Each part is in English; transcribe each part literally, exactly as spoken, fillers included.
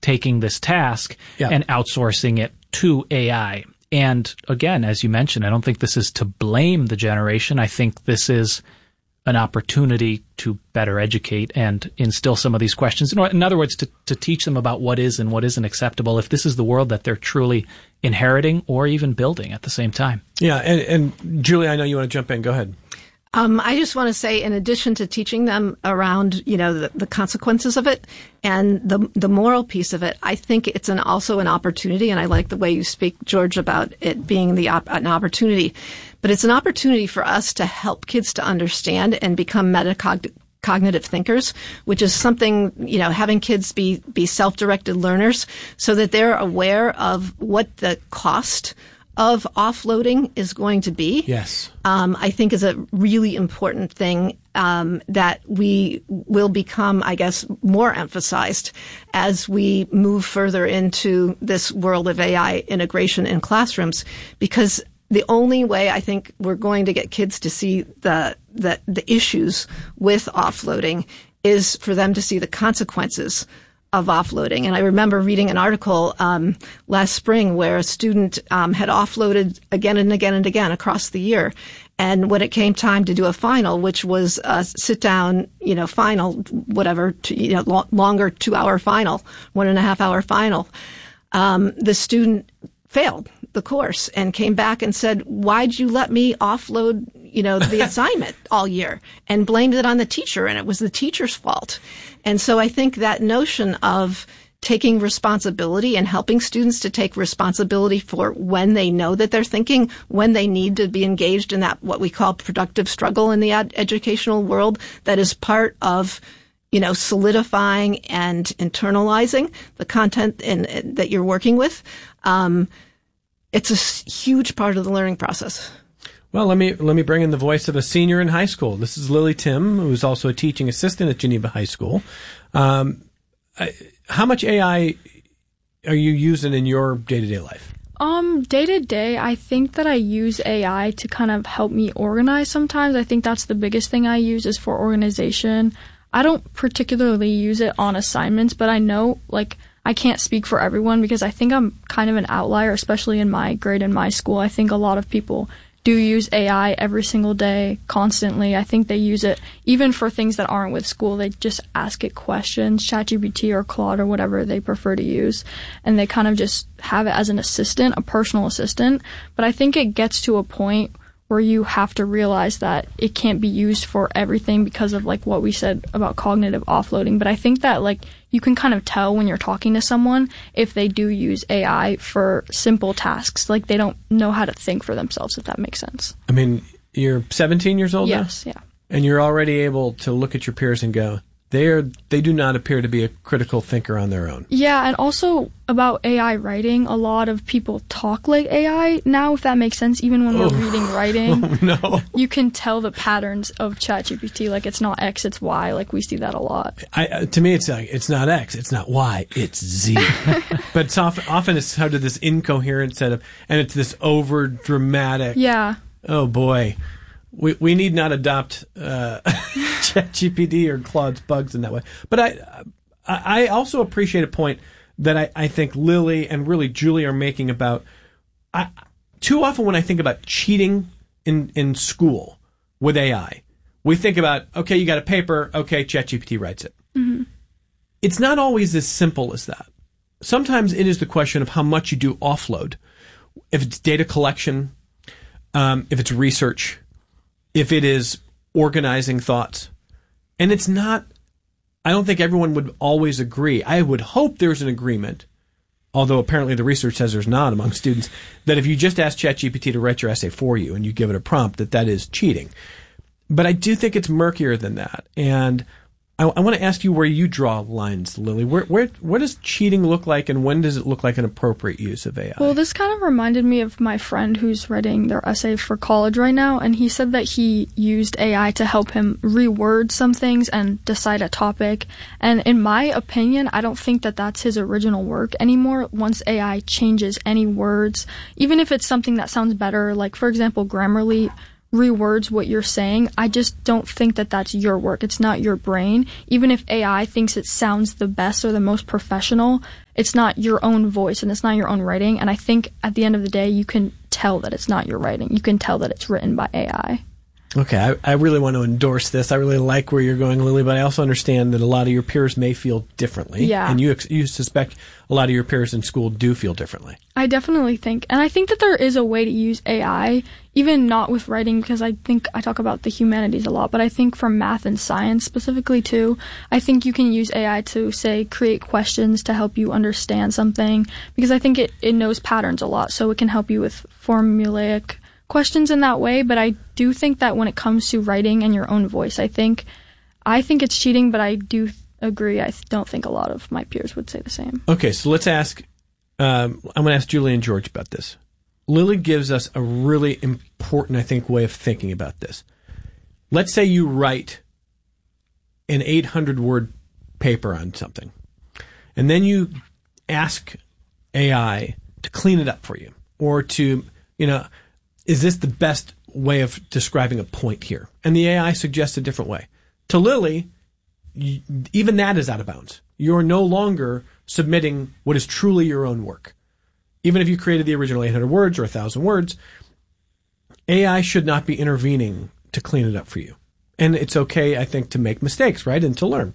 taking this task yeah. and outsourcing it to A I. And again, as you mentioned, I don't think this is to blame the generation. I think this is an opportunity to better educate and instill some of these questions. In other words, to, to teach them about what is and what isn't acceptable, if this is the world that they're truly inheriting or even building at the same time. Yeah. And, and Julie, I know you want to jump in. Go ahead. Um, I just want to say, in addition to teaching them around, you know, the, the consequences of it and the the moral piece of it, I think it's an also an opportunity. And I like the way you speak, George, about it being the op- an opportunity. But it's an opportunity for us to help kids to understand and become metacognitive thinkers, which is something, you know, having kids be be self-directed learners so that they're aware of what the cost of offloading is going to be. Yes. Um, I think is a really important thing um, that we will become, I guess, more emphasized as we move further into this world of A I integration in classrooms, because the only way I think we're going to get kids to see the the, the issues with offloading is for them to see the consequences of offloading. And I remember reading an article um, last spring where a student um, had offloaded again and again and again across the year. And when it came time to do a final, which was a sit-down, you know, final, whatever, to, you know, lo- longer two-hour final, one and a half hour final, um, the student failed the course and came back and said, "Why'd you let me offload, you know, the assignment all year?" and blamed it on the teacher, and it was the teacher's fault. And so I think that notion of taking responsibility and helping students to take responsibility for when they know that they're thinking, when they need to be engaged in that, what we call productive struggle in the ed- educational world, that is part of, you know, solidifying and internalizing the content in, in, that you're working with. Um, it's a s- huge part of the learning process. Well, let me let me bring in the voice of a senior in high school. This is Lily Tim, who's also a teaching assistant at Geneva High School. Um, I, how much A I are you using in your day-to-day life? Um, day to day, I think that I use A I to kind of help me organize sometimes. I think that's the biggest thing I use is for organization. I don't particularly use it on assignments, but I know, like, I can't speak for everyone because I think I'm kind of an outlier, especially in my grade and my school. I think a lot of people do use A I every single day, constantly. I think they use it even for things that aren't with school. They just ask it questions, ChatGPT or Claude or whatever they prefer to use, and they kind of just have it as an assistant, a personal assistant. But I think it gets to a point where you have to realize that it can't be used for everything because of, like, what we said about cognitive offloading. But I think that, like, you can kind of tell when you're talking to someone if they do use A I for simple tasks. Like, they don't know how to think for themselves, if that makes sense. I mean, you're seventeen years old now? Yes, yeah. And you're already able to look at your peers and go, they are they do not appear to be a critical thinker on their own. Yeah, and also about A I writing, a lot of people talk like A I now, if that makes sense. Even when oh. we're reading writing, oh, no. you can tell the patterns of ChatGPT. Like, it's not X, it's Y. Like, we see that a lot. I, uh, to me, it's like, it's not X, it's not Y, it's Z. But it's often, often it's sort of this incoherent set of, and it's this over dramatic. Yeah. Oh boy. We we need not adopt uh, ChatGPT or Claude's bugs in that way. But I I also appreciate a point that I, I think Lily and really Julie are making about, I, too often when I think about cheating in, in school with A I, we think about, okay, you got a paper, okay, ChatGPT writes it. Mm-hmm. It's not always as simple as that. Sometimes it is the question of how much you do offload. If it's data collection, um, if it's research, if it is organizing thoughts. And it's not, I don't think everyone would always agree. I would hope there's an agreement, although apparently the research says there's not among students, that if you just ask ChatGPT to write your essay for you and you give it a prompt, that that is cheating. But I do think it's murkier than that. And I, I want to ask you where you draw lines, Lily. Where, where, what does cheating look like, and when does it look like an appropriate use of A I? Well, this kind of reminded me of my friend who's writing their essay for college right now, and he said that he used A I to help him reword some things and decide a topic. And in my opinion, I don't think that that's his original work anymore. Once A I changes any words, even if it's something that sounds better, like, for example, Grammarly rewords what you're saying, I just don't think that that's your work. It's not your brain. Even if A I thinks it sounds the best or the most professional, it's not your own voice and it's not your own writing. And I think at the end of the day, you can tell that it's not your writing. You can tell that it's written by A I. Okay, I, I really want to endorse this. I really like where you're going, Lily, but I also understand that a lot of your peers may feel differently. Yeah. And you ex- you suspect a lot of your peers in school do feel differently. I definitely think, and I think that there is a way to use A I, even not with writing, because I think I talk about the humanities a lot, but I think for math and science specifically too, I think you can use A I to, say, create questions to help you understand something, because I think it, it knows patterns a lot, so it can help you with formulaic questions in that way. But I do think that when it comes to writing and your own voice, I think I think it's cheating, but I do agree. I don't think a lot of my peers would say the same. Okay, so let's ask, um, I'm going to ask Julie and George about this. Lily gives us a really important, I think, way of thinking about this. Let's say you write an eight hundred word paper on something, and then you ask A I to clean it up for you, or to, you know, is this the best way of describing a point here? And the A I suggests a different way. To Lily, y- even that is out of bounds. You're no longer submitting what is truly your own work. Even if you created the original eight hundred words or one thousand words, A I should not be intervening to clean it up for you. And it's okay, I think, to make mistakes, right, and to learn.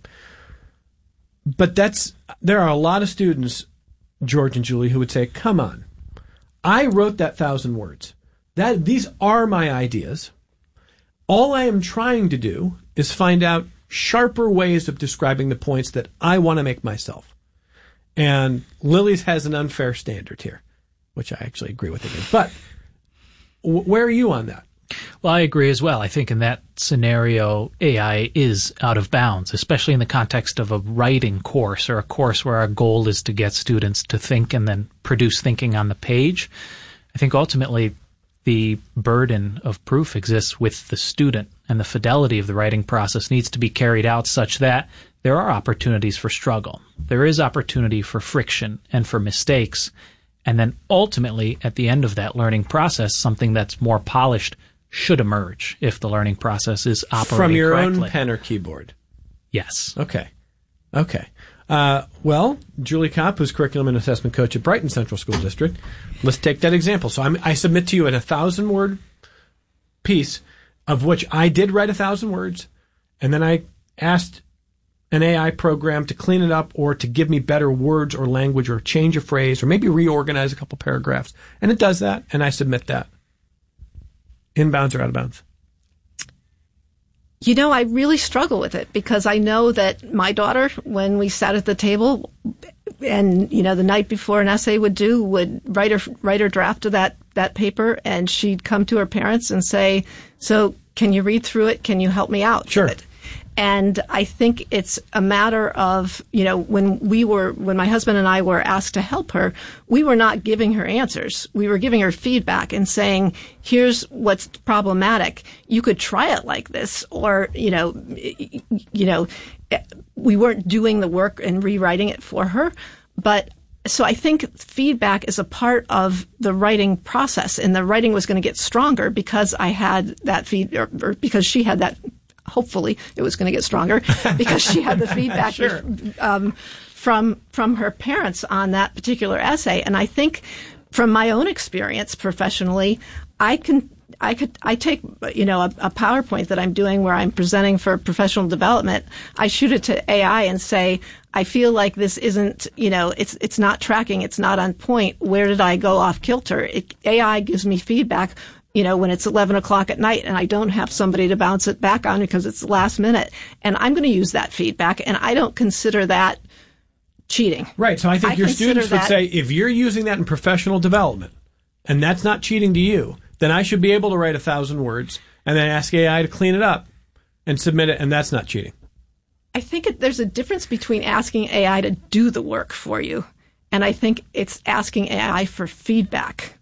But that's there are a lot of students, George and Julie, who would say, come on, I wrote that thousand words. That these are my ideas. All I am trying to do is find out sharper ways of describing the points that I want to make myself. And Lily's has an unfair standard here, which I actually agree with again. But w- where are you on that? Well, I agree as well. I think in that scenario, A I is out of bounds, especially in the context of a writing course or a course where our goal is to get students to think and then produce thinking on the page. I think ultimately the burden of proof exists with the student, and the fidelity of the writing process needs to be carried out such that there are opportunities for struggle. There is opportunity for friction and for mistakes. And then ultimately, at the end of that learning process, something that's more polished should emerge if the learning process is operating From your correctly. own pen or keyboard? Yes. Okay. Okay. Uh, well, Julie Kopp, who's curriculum and assessment coach at Brighton Central School District, let's take that example. So I'm, I submit to you a thousand word piece of which I did write a thousand words, and then I asked an A I program to clean it up or to give me better words or language or change a phrase or maybe reorganize a couple paragraphs. And it does that, and I submit that. Inbounds or out of bounds? You know, I really struggle with it because I know that my daughter, when we sat at the table and, you know, the night before an essay would due, would write her, write her draft of that, that paper, and she'd come to her parents and say, so can you read through it? Can you help me out Sure. with it? And I think it's a matter of, you know, when we were, when my husband and I were asked to help her, we were not giving her answers. We were giving her feedback and saying, here's what's problematic. You could try it like this, or, you know, you know, we weren't doing the work and rewriting it for her. But so I think feedback is a part of the writing process, and the writing was going to get stronger because I had that feed, or, or because she had that. Hopefully it was going to get stronger because she had the feedback Sure. um, from from her parents on that particular essay. And I think from my own experience professionally, I can I could I take you know a, a PowerPoint that I'm doing where I'm presenting for professional development. I shoot it to A I and say, I feel like this isn't, you know, it's it's not tracking, it's not on point. Where did I go off kilter? It, A I gives me feedback, you know, when it's eleven o'clock at night and I don't have somebody to bounce it back on because it's the last minute. And I'm going to use that feedback, and I don't consider that cheating. Right. So I think I your consider students would that- say, if you're using that in professional development and that's not cheating to you, then I should be able to write a thousand words and then ask A I to clean it up and submit it, and that's not cheating. I think it, there's a difference between asking A I to do the work for you, and I think it's asking A I for feedback.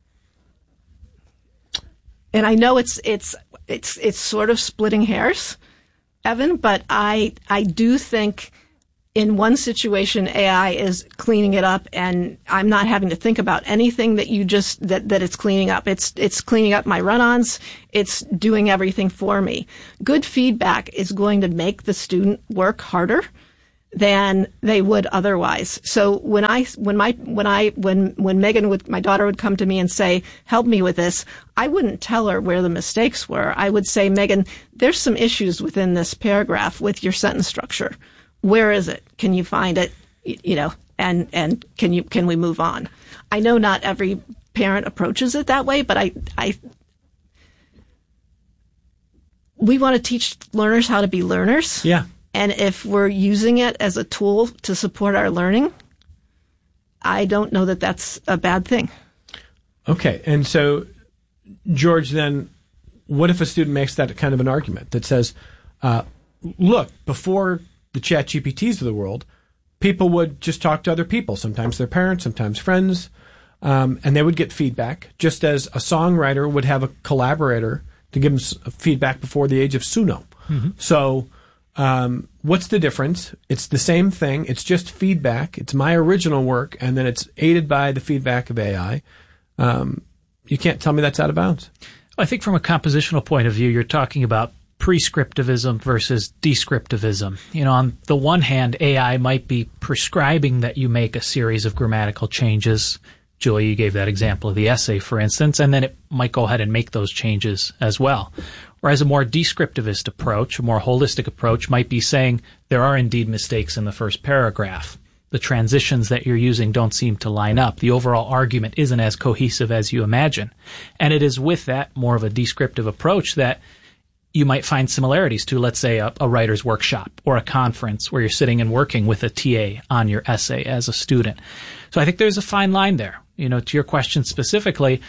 And I know it's it's it's it's sort of splitting hairs, Evan, but I I do think in one situation A I is cleaning it up, and I'm not having to think about anything that you just that, that it's cleaning up. It's it's cleaning up my run-ons. It's doing everything for me. Good feedback is going to make the student work harder. than they would otherwise. So when I, when my, when I, when, when Megan would, my daughter would come to me and say, help me with this, I wouldn't tell her where the mistakes were. I would say, Megan, there's some issues within this paragraph with your sentence structure. Where is it? Can you find it? You know, and, and can you, can we move on? I know not every parent approaches it that way, but I, I, we want to teach learners how to be learners. Yeah. And if we're using it as a tool to support our learning, I don't know that that's a bad thing. Okay. And so, George, then what if a student makes that kind of an argument that says, uh, look, before the Chat G P Ts of the world, people would just talk to other people, sometimes their parents, sometimes friends, um, and they would get feedback, just as a songwriter would have a collaborator to give them feedback before the age of Suno. Mm-hmm. So um, what's the difference? It's the same thing. It's just feedback. It's my original work, and then it's aided by the feedback of A I. Um, you can't tell me that's out of bounds. I think from a compositional point of view, you're talking about prescriptivism versus descriptivism. You know, on the one hand, A I might be prescribing that you make a series of grammatical changes. Julie, you gave that example of the essay, for instance, and then it might go ahead and make those changes as well. Whereas a more descriptivist approach, a more holistic approach, might be saying there are indeed mistakes in the first paragraph. The transitions that you're using don't seem to line up. The overall argument isn't as cohesive as you imagine. And it is with that more of a descriptive approach that you might find similarities to, let's say, a, a writer's workshop or a conference where you're sitting and working with a T A on your essay as a student. So I think there's a fine line there. You know, to your question specifically,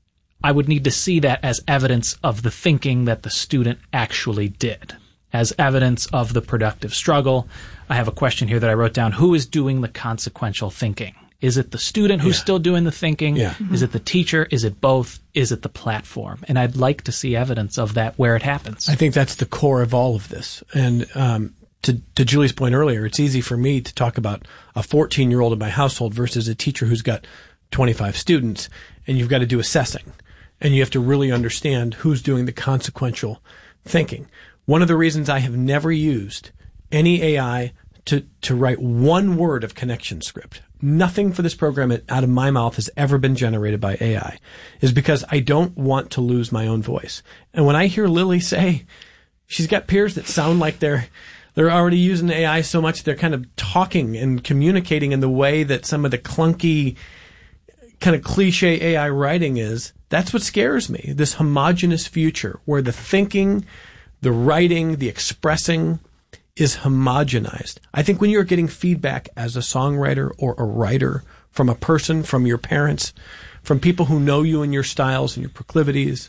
I would need to see that as evidence of the thinking that the student actually did, as evidence of the productive struggle. I have a question here that I wrote down. Who is doing the consequential thinking? Is it the student who's yeah. still doing the thinking? Yeah. Mm-hmm. Is it the teacher? Is it both? Is it the platform? And I'd like to see evidence of that where it happens. I think that's the core of all of this. And um, to, to Julie's point earlier, it's easy for me to talk about a fourteen-year-old in my household versus a teacher who's got twenty-five students, and you've got to do assessing. And you have to really understand who's doing the consequential thinking. One of the reasons I have never used any A I to, to write one word of connection script, nothing for this program out of my mouth has ever been generated by A I, is because I don't want to lose my own voice. And when I hear Lily say she's got peers that sound like they're they're already using A I so much they're kind of talking and communicating in the way that some of the clunky kind of cliche A I writing is, that's what scares me. This homogenous future where the thinking, the writing, the expressing is homogenized. I think when you're getting feedback as a songwriter or a writer from a person, from your parents, from people who know you and your styles and your proclivities,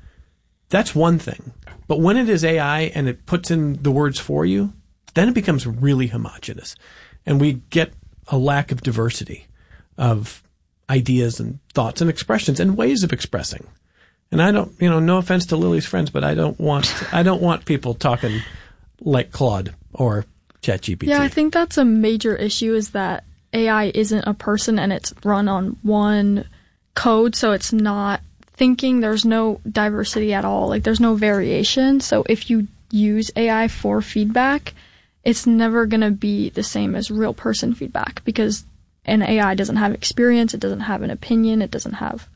that's one thing. But when it is A I and it puts in the words for you, then it becomes really homogenous. And we get a lack of diversity of ideas and thoughts and expressions and ways of expressing. And I don't, you know, no offense to Lily's friends, but I don't want, I don't want people talking like Claude or ChatGPT. Yeah, I think that's a major issue is that A I isn't a person and it's run on one code, so it's not thinking. There's no diversity at all. Like, there's no variation. So if you use A I for feedback, it's never going to be the same as real person feedback because an A I doesn't have experience, it doesn't have an opinion, it doesn't have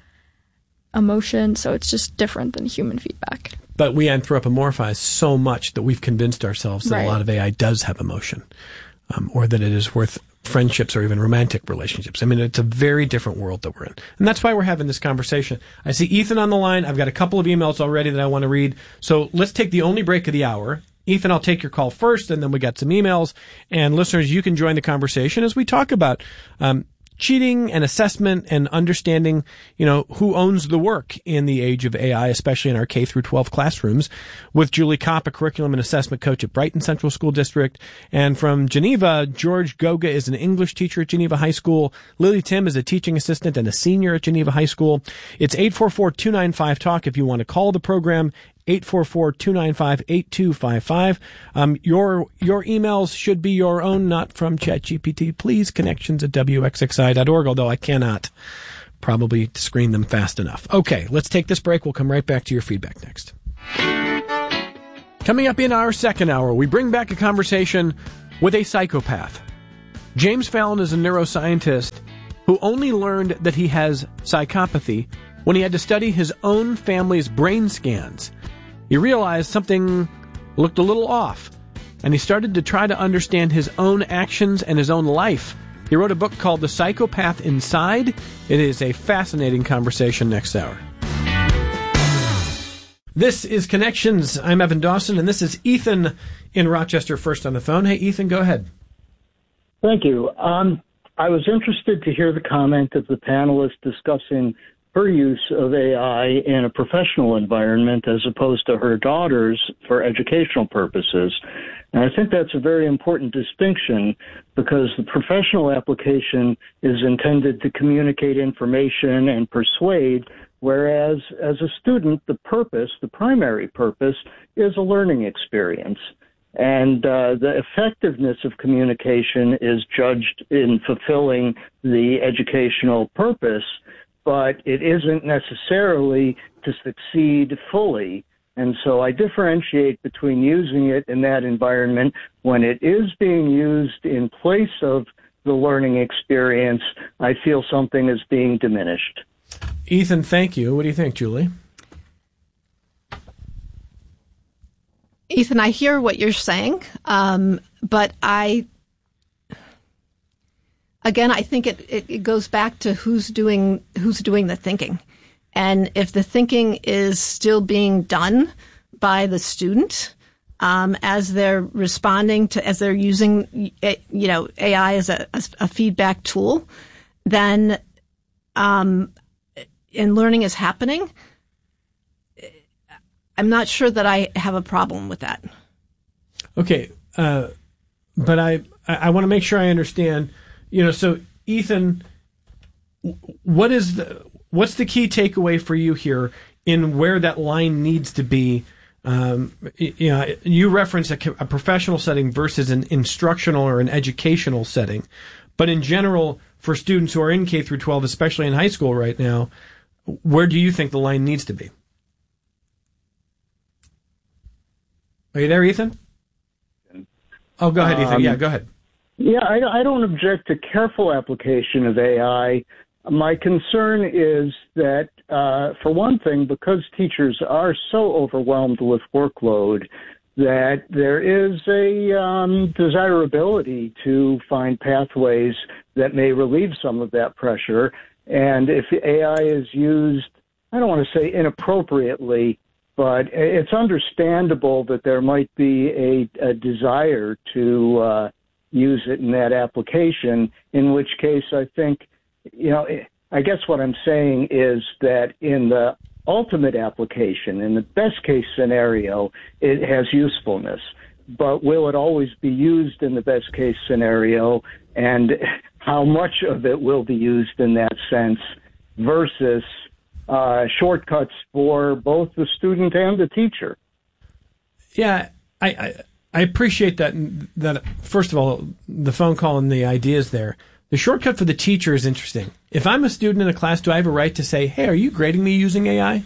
emotion, so it's just different than human feedback. But we anthropomorphize so much that we've convinced ourselves that right. a lot of A I does have emotion, um, or that it is worth friendships or even romantic relationships. I mean, it's a very different world that we're in. And that's why we're having this conversation. I see Ethan on the line. I've got a couple of emails already that I want to read. So let's take the only break of the hour. Ethan, I'll take your call first, and then we got some emails. And listeners, you can join the conversation as we talk about um, cheating and assessment and understanding, you know, who owns the work in the age of A I, especially in our K through twelve classrooms, with Julie Kopp, a curriculum and assessment coach at Brighton Central School District. And from Geneva, George Goga is an English teacher at Geneva High School. Lily Tim is a teaching assistant and a senior at Geneva High School. It's eight four four, two nine five, talk if you want to call the program. eight four four, two nine five, eight two five five. Um, your, your emails should be your own, not from ChatGPT. Please, connections at W X X I dot org, although I cannot probably screen them fast enough. Okay, let's take this break. We'll come right back to your feedback next. Coming up in our second hour, we bring back a conversation with a psychopath. James Fallon is a neuroscientist who only learned that he has psychopathy when he had to study his own family's brain scans. He realized something looked a little off, and he started to try to understand his own actions and his own life. He wrote a book called The Psychopath Inside. It is a fascinating conversation next hour. This is Connections. I'm Evan Dawson, and this is Ethan in Rochester first on the phone. Hey, Ethan, go ahead. Thank you. Um, I was interested to hear the comment of the panelist discussing her use of A I in a professional environment as opposed to her daughter's for educational purposes. And I think that's a very important distinction because the professional application is intended to communicate information and persuade, whereas as a student, the purpose, the primary purpose, is a learning experience. And uh, the effectiveness of communication is judged in fulfilling the educational purpose, but it isn't necessarily to succeed fully. And so I differentiate between using it in that environment when it is being used in place of the learning experience. I feel something is being diminished. Ethan, thank you. What do you think, Julie? Ethan, I hear what you're saying, um, but I, again, I think it, it, it goes back to who's doing who's doing the thinking. And if the thinking is still being done by the student um, as they're responding to, as they're using, you know, A I as a, as a feedback tool, then um, and learning is happening, I'm not sure that I have a problem with that. Okay, uh, but I I want to make sure I understand. You know, so Ethan, what is the what's the key takeaway for you here in where that line needs to be? Um, you know, you reference a, a professional setting versus an instructional or an educational setting, but in general, for students who are in K through twelve, especially in high school right now, where do you think the line needs to be? Are you there, Ethan? Oh, go ahead, Ethan. Um, yeah, go ahead. Yeah, I, I don't object to careful application of A I. My concern is that, uh, for one thing, because teachers are so overwhelmed with workload, that there is a um, desirability to find pathways that may relieve some of that pressure. And if A I is used, I don't want to say inappropriately, but it's understandable that there might be a, a desire to uh, use it in that application, in which case I think, you know, I guess what I'm saying is that in the ultimate application, in the best case scenario, it has usefulness. But will it always be used in the best case scenario, and how much of it will be used in that sense versus Uh, shortcuts for both the student and the teacher? Yeah, I, I I appreciate that. That first of all, the phone call and the ideas there. The shortcut for the teacher is interesting. If I'm a student in a class, do I have a right to say, "Hey, are you grading me using A I?"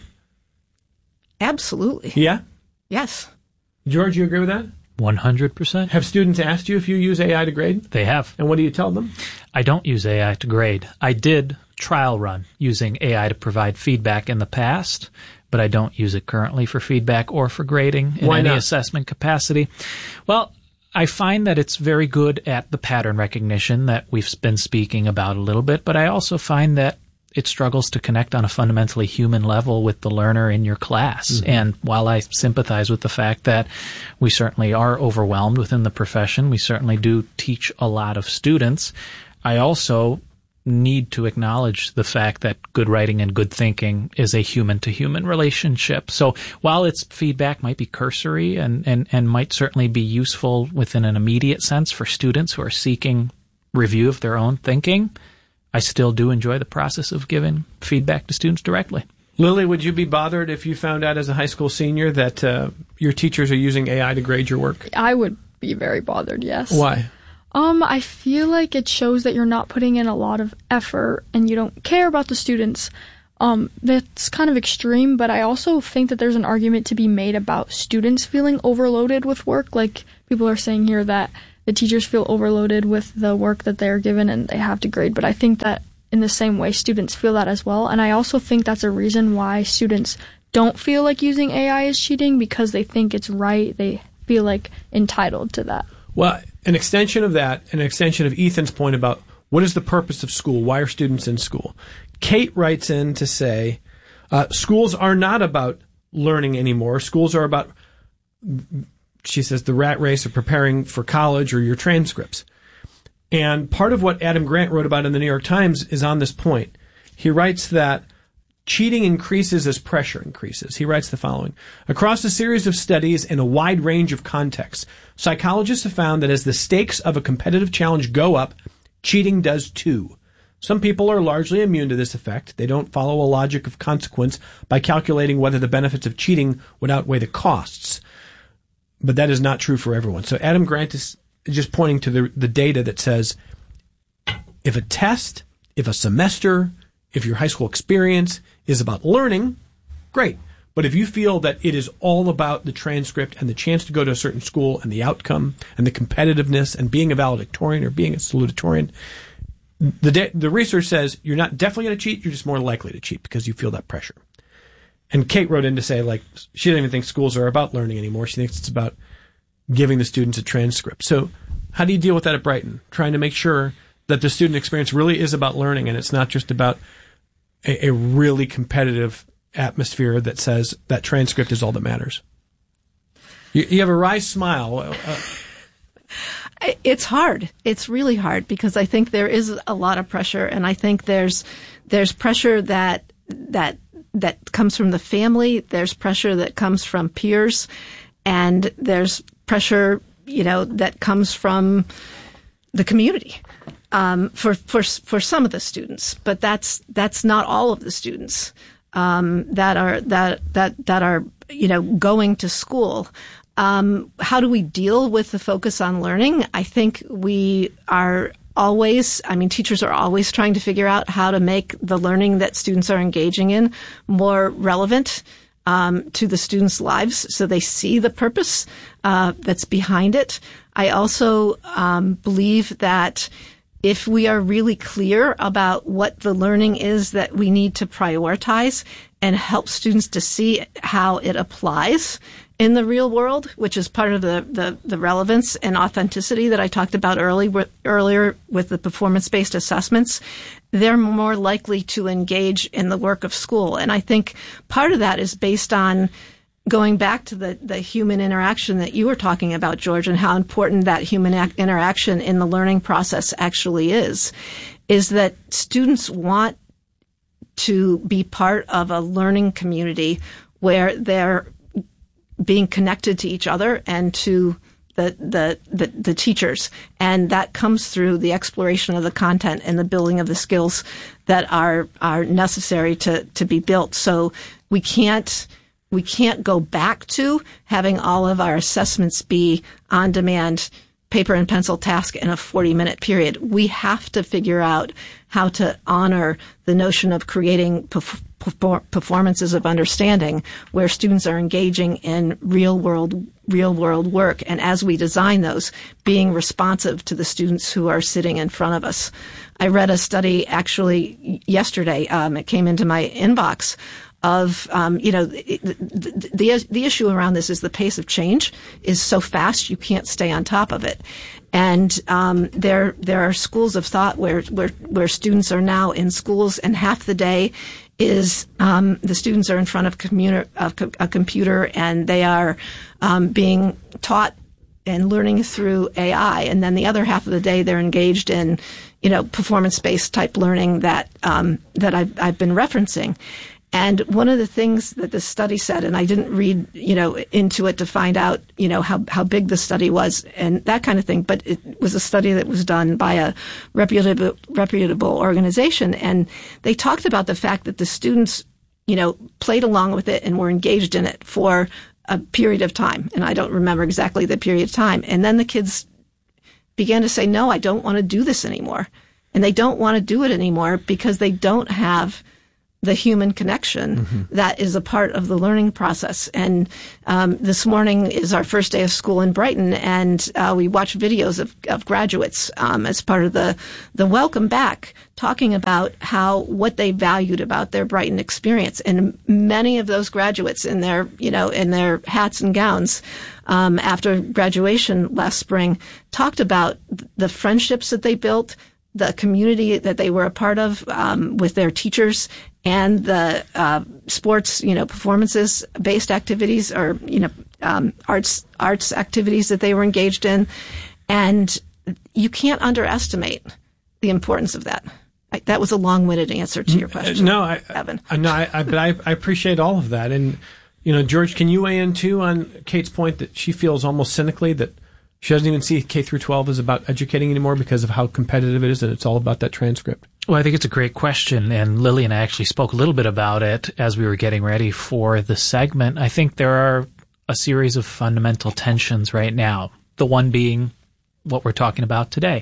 Absolutely. Yeah. Yes. George, you agree with that? one hundred percent. Have students asked you if you use A I to grade? They have. And what do you tell them? I don't use A I to grade. I did trial run using A I to provide feedback in the past, but I don't use it currently for feedback or for grading in Why any not? assessment capacity. Well, I find that it's very good at the pattern recognition that we've been speaking about a little bit, but I also find that it struggles to connect on a fundamentally human level with the learner in your class. Mm-hmm. And while I sympathize with the fact that we certainly are overwhelmed within the profession, we certainly do teach a lot of students, I also need to acknowledge the fact that good writing and good thinking is a human-to-human relationship. So while its feedback might be cursory and, and, and might certainly be useful within an immediate sense for students who are seeking review of their own thinking, I still do enjoy the process of giving feedback to students directly. Lily, would you be bothered if you found out as a high school senior that uh, your teachers are using A I to grade your work? I would be very bothered, yes. Why? Um, I feel like it shows that you're not putting in a lot of effort and you don't care about the students. Um, that's kind of extreme, but I also think that there's an argument to be made about students feeling overloaded with work. Like people are saying here that the teachers feel overloaded with the work that they're given and they have to grade. But I think that in the same way, students feel that as well. And I also think that's a reason why students don't feel like using A I is cheating, because they think it's right. They feel like entitled to that. Well, an extension of that, an extension of Ethan's point about what is the purpose of school? Why are students in school? Kate writes in to say, uh, schools are not about learning anymore. Schools are about, she says, the rat race of preparing for college or your transcripts. And part of what Adam Grant wrote about in the New York Times is on this point. He writes that cheating increases as pressure increases. He writes the following: across a series of studies in a wide range of contexts, psychologists have found that as the stakes of a competitive challenge go up, cheating does too. Some people are largely immune to this effect. They don't follow a logic of consequence by calculating whether the benefits of cheating would outweigh the costs. But that is not true for everyone. So Adam Grant is just pointing to the, the data that says if a test, if a semester, if your high school experience is about learning, great. But if you feel that it is all about the transcript and the chance to go to a certain school and the outcome and the competitiveness and being a valedictorian or being a salutatorian, the de- the research says you're not definitely going to cheat, you're just more likely to cheat because you feel that pressure. And Kate wrote in to say, like, she doesn't even think schools are about learning anymore. She thinks it's about giving the students a transcript. So how do you deal with that at Brighton? Trying to make sure that the student experience really is about learning and it's not just about a, a really competitive atmosphere that says that transcript is all that matters. You, you have a wry smile. Uh, It's hard. It's really hard because I think there is a lot of pressure, and I think there's there's pressure that that that comes from the family. There's pressure that comes from peers, and there's pressure, you know, that comes from the community um, for for for some of the students. But that's that's not all of the students um, that are that that that are you know going to school. Um, how do we deal with the focus on learning? I think we are always, I mean, teachers are always trying to figure out how to make the learning that students are engaging in more relevant um, to the students' lives so they see the purpose uh, that's behind it. I also um, believe that if we are really clear about what the learning is that we need to prioritize and help students to see how it applies in the real world, which is part of the, the, the relevance and authenticity that I talked about early, with, earlier with the performance-based assessments, they're more likely to engage in the work of school. And I think part of that is based on going back to the, the human interaction that you were talking about, George, and how important that human ac- interaction in the learning process actually is, is that students want to be part of a learning community where they're being connected to each other and to the, the, the, the teachers. And that comes through the exploration of the content and the building of the skills that are, are necessary to, to be built. So we can't, we can't go back to having all of our assessments be on demand, paper and pencil task in a forty minute period. We have to figure out how to honor the notion of creating perf- performances of understanding where students are engaging in real world, real world work. And as we design those, being responsive to the students who are sitting in front of us. I read a study actually yesterday. Um, it came into my inbox of, um, you know, the, the, the, the issue around this is the pace of change is so fast you can't stay on top of it. And um, there there are schools of thought where, where, where students are now in schools and half the day is um, the students are in front of commuter, uh, a computer and they are um, being taught and learning through A I. And then the other half of the day they're engaged in, you know, performance-based type learning that um, that I've, I've been referencing. And one of the things that the study said, and I didn't read, you know, into it to find out, you know, how, how big the study was and that kind of thing, but it was a study that was done by a reputable, reputable organization. And they talked about the fact that the students, you know, played along with it and were engaged in it for a period of time. And I don't remember exactly the period of time. And then the kids began to say, no, I don't want to do this anymore. And they don't want to do it anymore because they don't have the human connection mm-hmm. that is a part of the learning process. And um, this morning is our first day of school in Brighton, and uh, we watched videos of, of graduates um, as part of the the welcome back, talking about how what they valued about their Brighton experience. And many of those graduates in their you know in their hats and gowns um, after graduation last spring talked about the friendships that they built, the community that they were a part of um, with their teachers, and the uh, sports, you know, performances-based activities or, you know, um, arts arts activities that they were engaged in. And you can't underestimate the importance of that. I, that was a long-winded answer to your question. No, I, Evan. I, no, I, I, but I, I appreciate all of that. And, you know, George, can you weigh in, too, on Kate's point that she feels almost cynically that she doesn't even see K through twelve as about educating anymore because of how competitive it is, and it's all about that transcript? Well, I think it's a great question, and Lily and I actually spoke a little bit about it as we were getting ready for the segment. I think there are a series of fundamental tensions right now, the one being what we're talking about today,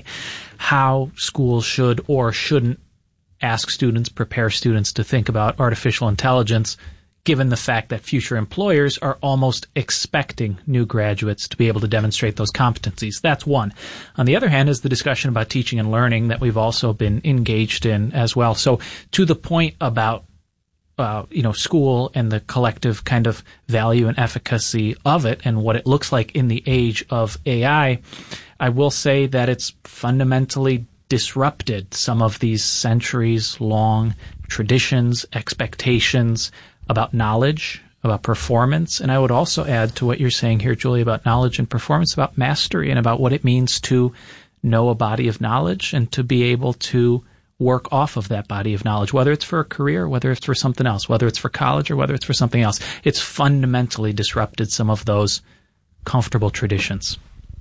how schools should or shouldn't ask students, prepare students to think about artificial intelligence, given the fact that future employers are almost expecting new graduates to be able to demonstrate those competencies. That's one. On the other hand is the discussion about teaching and learning that we've also been engaged in as well. So to the point about uh, you know, school and the collective kind of value and efficacy of it and what it looks like in the age of A I, I will say that it's fundamentally disrupted some of these centuries-long traditions, expectations about knowledge, about performance. And I would also add to what you're saying here, Julie, about knowledge and performance, about mastery and about what it means to know a body of knowledge and to be able to work off of that body of knowledge, whether it's for a career, whether it's for something else, whether it's for college or whether it's for something else. It's fundamentally disrupted some of those comfortable traditions.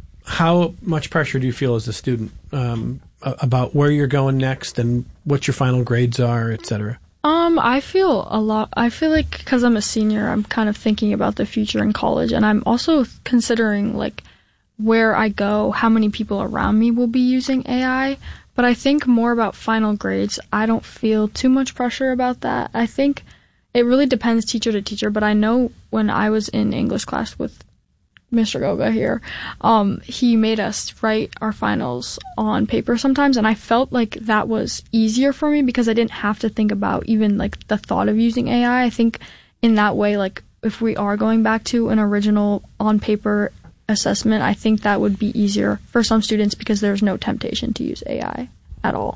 How much pressure do you feel as a student um, about where you're going next and what your final grades are, et cetera? Um, I feel a lot, I feel like because I'm a senior, I'm kind of thinking about the future in college, and I'm also considering like where I go, how many people around me will be using A I, but I think more about final grades. I don't feel too much pressure about that. I think it really depends teacher to teacher, but I know when I was in English class with Mister Goga here, um, he made us write our finals on paper sometimes, and I felt like that was easier for me because I didn't have to think about even like the thought of using A I. I think in that way, like if we are going back to an original on paper assessment, I think that would be easier for some students because there's no temptation to use A I at all.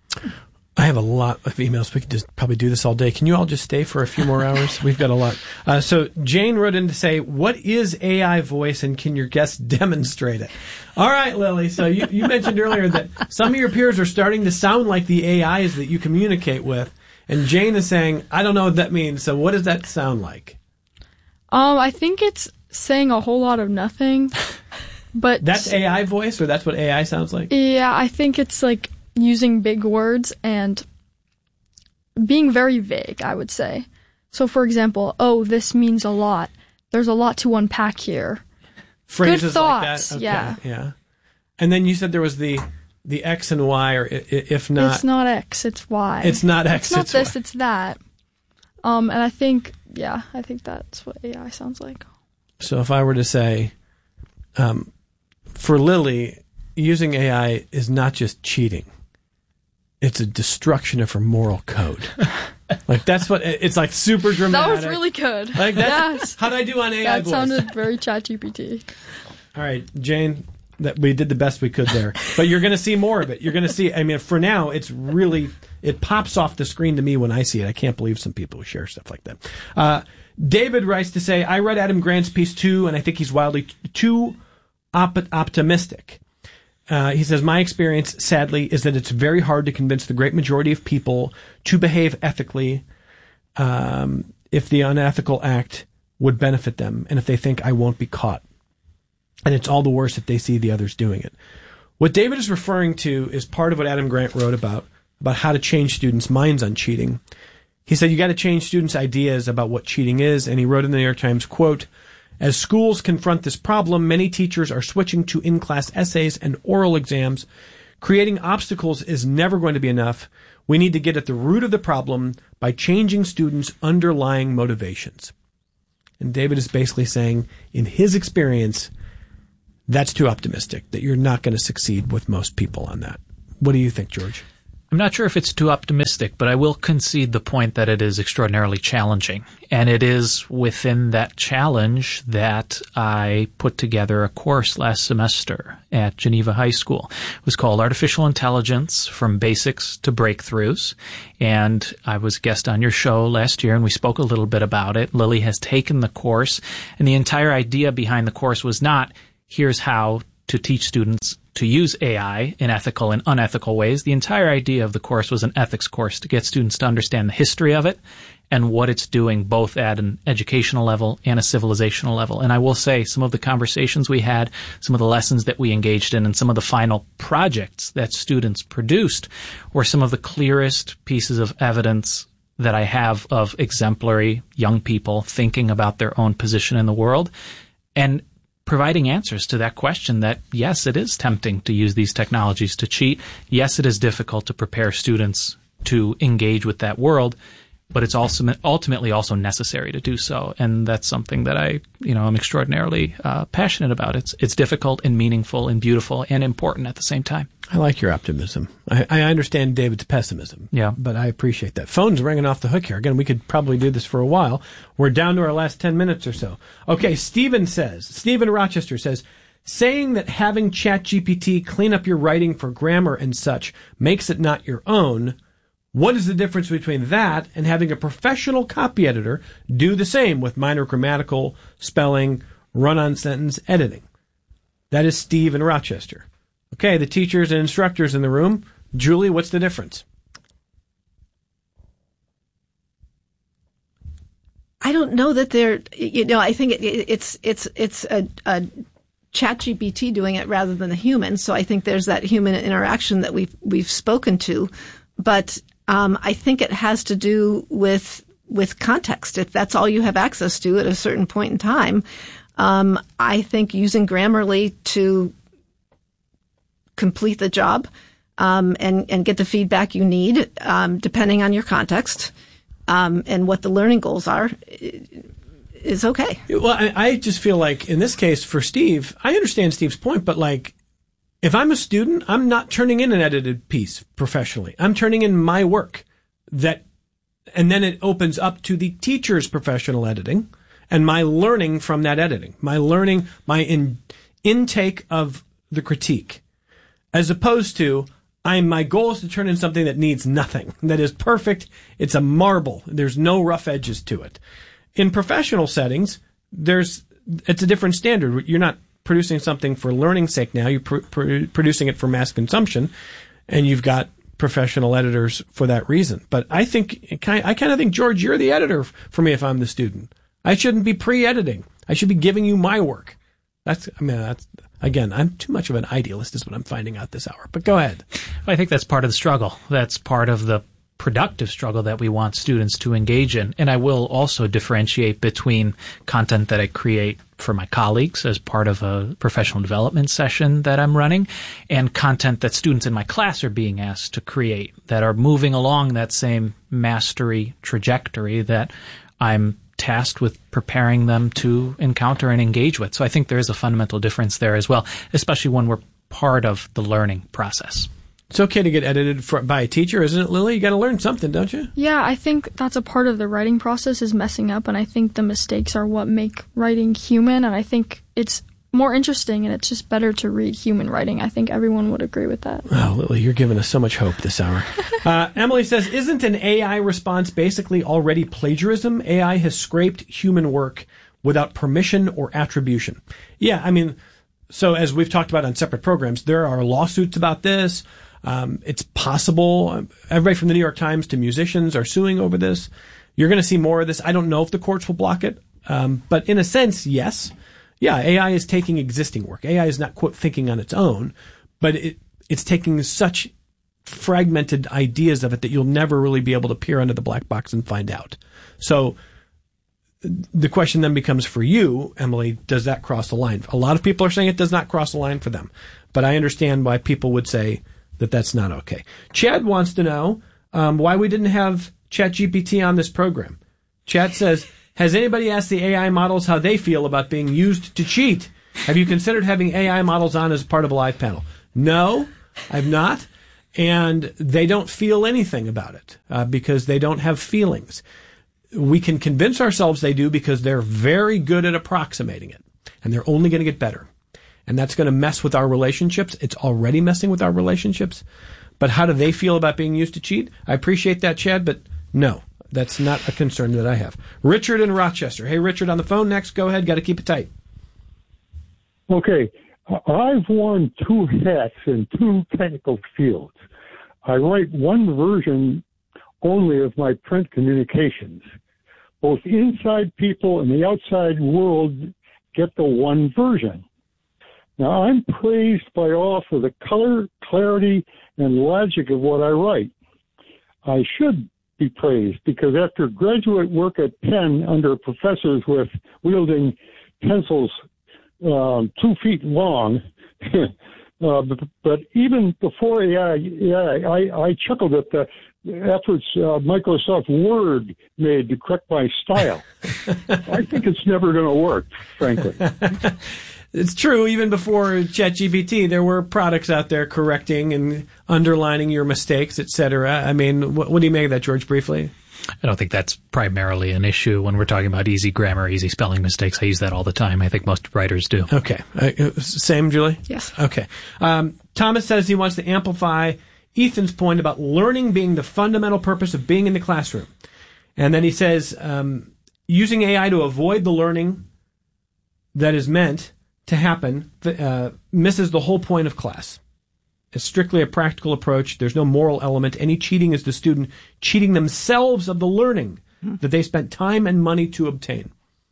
I have a lot of emails. We could just probably do this all day. Can you all just stay for a few more hours? We've got a lot. Uh, so Jane wrote in to say, what is A I voice and can your guests demonstrate it? All right, Lily. So you, you mentioned earlier that some of your peers are starting to sound like the A Is that you communicate with. And Jane is saying, I don't know what that means. So what does that sound like? Um, I think it's saying a whole lot of nothing. But that's A I voice, or that's what A I sounds like? Yeah, I think it's like using big words and being very vague, I would say. So, for example, oh, this means a lot. There's a lot to unpack here. Phrases Good thoughts, like that? Okay, yeah. yeah. And then you said there was the the X and Y, or if not... It's not X, it's Y. It's not X, it's not it's this, Y. it's that. Um, and I think, yeah, I think that's what A I sounds like. So if I were to say, um, for Lily, using A I is not just cheating. It's a destruction of her moral code. Like that's what it's like. Super dramatic. That was really good. Like that's, yes. How'd I do on A I That voice? sounded very ChatGPT. All right, Jane, that we did the best we could there. But you're going to see more of it. You're going to see. I mean, for now, it's really it pops off the screen to me when I see it. I can't believe some people share stuff like that. Uh, David writes to say, I read Adam Grant's piece too, and I think he's wildly t- too op- optimistic. Uh, he says, my experience, sadly, is that it's very hard to convince the great majority of people to behave ethically um, if the unethical act would benefit them and if they think I won't be caught. And it's all the worse if they see the others doing it. What David is referring to is part of what Adam Grant wrote about, about how to change students' minds on cheating. He said, you got to change students' ideas about what cheating is. And he wrote in the New York Times, quote, as schools confront this problem, many teachers are switching to in-class essays and oral exams. Creating obstacles is never going to be enough. We need to get at the root of the problem by changing students' underlying motivations. And David is basically saying, in his experience, that's too optimistic, that you're not going to succeed with most people on that. What do you think, George? I'm not sure if it's too optimistic, but I will concede the point that it is extraordinarily challenging. And it is within that challenge that I put together a course last semester at Geneva High School. It was called Artificial Intelligence from Basics to Breakthroughs. And I was a guest on your show last year, and we spoke a little bit about it. Lily has taken the course, and the entire idea behind the course was not, here's how to teach students to use A I in ethical and unethical ways. The entire idea of the course was an ethics course to get students to understand the history of it and what it's doing both at an educational level and a civilizational level. And I will say some of the conversations we had, some of the lessons that we engaged in, and some of the final projects that students produced were some of the clearest pieces of evidence that I have of exemplary young people thinking about their own position in the world and providing answers to that question that, yes, it is tempting to use these technologies to cheat. Yes, it is difficult to prepare students to engage with that world, but it's also ultimately also necessary to do so. And that's something that I, you know, I'm extraordinarily uh, passionate about. It's it's difficult and meaningful and beautiful and important at the same time. I like your optimism. I, I understand David's pessimism. Yeah. But I appreciate that. Phone's ringing off the hook here. Again, we could probably do this for a while. We're down to our last ten minutes or so. Okay, Stephen says, Stephen Rochester says, saying that having ChatGPT clean up your writing for grammar and such makes it not your own. What is the difference between that and having a professional copy editor do the same with minor grammatical, spelling, run-on sentence editing? That is Steve in Rochester. Okay, the teachers and instructors in the room. Julie, what's the difference? I don't know that they're, you know, I think it, it's it's it's a, a ChatGPT doing it rather than a human. So I think there's that human interaction that we've we've spoken to, but um, I think it has to do with with context. If that's all you have access to at a certain point in time, um, I think using Grammarly to complete the job um, and and get the feedback you need, um, depending on your context um, and what the learning goals are, is okay. Well, I, I just feel like in this case for Steve, I understand Steve's point, but like, if I'm a student, I'm not turning in an edited piece professionally. I'm turning in my work that, and then it opens up to the teacher's professional editing and my learning from that editing, my learning, my in, intake of the critique, as opposed to I'm, my goal is to turn in something that needs nothing, that is perfect. It's a marble. There's no rough edges to it. In professional settings, there's, it's a different standard. You're not producing something for learning's sake now. You're pr- pr- producing it for mass consumption, and you've got professional editors for that reason. But I think, I kind of think, George, you're the editor for me if I'm the student. I shouldn't be pre-editing. I should be giving you my work. That's, I mean, that's, again, I'm too much of an idealist is what I'm finding out this hour. But go ahead. I think that's part of the struggle. That's part of the productive struggle that we want students to engage in. And I will also differentiate between content that I create for my colleagues as part of a professional development session that I'm running and content that students in my class are being asked to create that are moving along that same mastery trajectory that I'm tasked with preparing them to encounter and engage with. So I think there is a fundamental difference there as well, especially when we're part of the learning process. It's okay to get edited for, by a teacher, isn't it, Lily? You got to learn something, don't you? Yeah, I think that's a part of the writing process is messing up, and I think the mistakes are what make writing human, and I think it's more interesting, and it's just better to read human writing. I think everyone would agree with that. Oh, Lily, you're giving us so much hope this hour. uh, Emily says, isn't an A I response basically already plagiarism? A I has scraped human work without permission or attribution. Yeah, I mean, so as we've talked about on separate programs, there are lawsuits about this. Um, it's possible. Everybody from the New York Times to musicians are suing over this. You're going to see more of this. I don't know if the courts will block it. Um, but in a sense, yes. Yeah, A I is taking existing work. A I is not, quote, thinking on its own, but it, it's taking such fragmented ideas of it that you'll never really be able to peer under the black box and find out. So the question then becomes for you, Emily, does that cross the line? A lot of people are saying it does not cross the line for them. But I understand why people would say that that's not okay. Chad wants to know, um, why we didn't have ChatGPT on this program. Chat says, has anybody asked the A I models how they feel about being used to cheat? Have you considered having A I models on as part of a live panel? No, I've not. And they don't feel anything about it uh, because they don't have feelings. We can convince ourselves they do because they're very good at approximating it. And they're only going to get better. And that's going to mess with our relationships. It's already messing with our relationships. But how do they feel about being used to cheat? I appreciate that, Chad, but no, that's not a concern that I have. Richard in Rochester. Hey, Richard, on the phone next. Go ahead. Got to keep it tight. Okay. I've worn two hats in two technical fields. I write one version only of my print communications. Both inside people and the outside world get the one version. Now, I'm praised by all for the color, clarity, and logic of what I write. I should be praised because after graduate work at Penn under professors with wielding pencils um, two feet long, uh, but, but even before A I, yeah, I, I chuckled at the efforts uh, Microsoft Word made to correct my style. I think it's never going to work, frankly. It's true. Even before ChatGPT, there were products out there correcting and underlining your mistakes, et cetera. I mean, what, what do you make of that, George, briefly? I don't think that's primarily an issue when we're talking about easy grammar, easy spelling mistakes. I use that all the time. I think most writers do. Okay. Uh, same, Julie? Yes. Okay. Um, Thomas says he wants to amplify Ethan's point about learning being the fundamental purpose of being in the classroom. And then he says um, using A I to avoid the learning that is meant to happen uh, misses the whole point of class. It's strictly a practical approach. There's no moral element. Any cheating is the student cheating themselves of the learning that they spent time and money to obtain.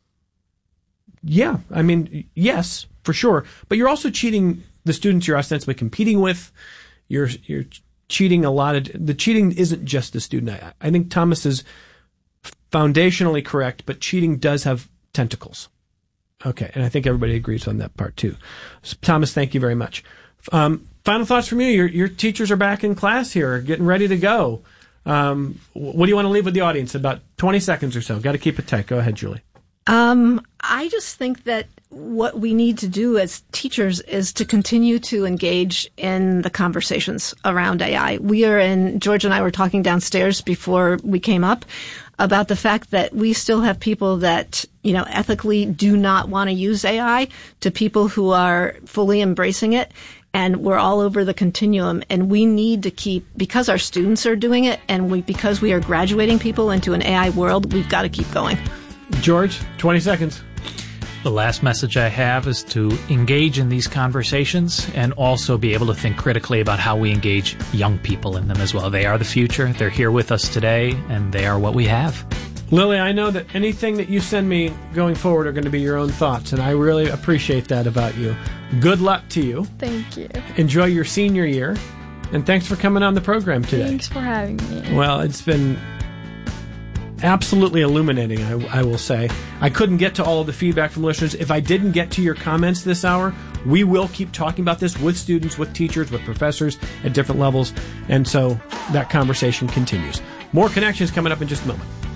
Yeah, I mean, yes, for sure. But you're also cheating the students you're ostensibly competing with. You're you're cheating a lot of... The cheating isn't just the student. I, I think Thomas is foundationally correct, but cheating does have tentacles. Okay, and I think everybody agrees on that part too. So, Thomas, thank you very much. Um, final thoughts from you. Your, your teachers are back in class here, getting ready to go. Um, what do you want to leave with the audience? About twenty seconds or so. Got to keep it tight. Go ahead, Julie. Um, I just think that what we need to do as teachers is to continue to engage in the conversations around A I. We are in, George and I were talking downstairs before we came up about the fact that we still have people that, you know, ethically do not want to use A I to people who are fully embracing it. And we're all over the continuum, and we need to keep, because our students are doing it and we, because we are graduating people into an A I world, we've got to keep going. George, twenty seconds. The last message I have is to engage in these conversations and also be able to think critically about how we engage young people in them as well. They are the future. They're here with us today, and they are what we have. Lily, I know that anything that you send me going forward are going to be your own thoughts, and I really appreciate that about you. Good luck to you. Thank you. Enjoy your senior year, and thanks for coming on the program today. Thanks for having me. Well, it's been absolutely illuminating, I, I will say. I couldn't get to all of the feedback from listeners. If I didn't get to your comments this hour, we will keep talking about this with students, with teachers, with professors at different levels, and so that conversation continues. More Connections coming up in just a moment.